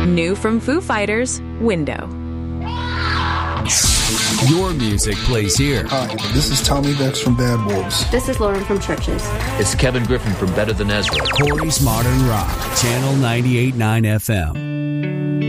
New from Foo Fighters, Window. Your music plays here. Hi, this is Tommy Vex from Bad Wolves. This is Lauren from Churches. It's Kevin Griffin from Better Than Ezra. Corey's Modern Rock, Channel 98.9 FM.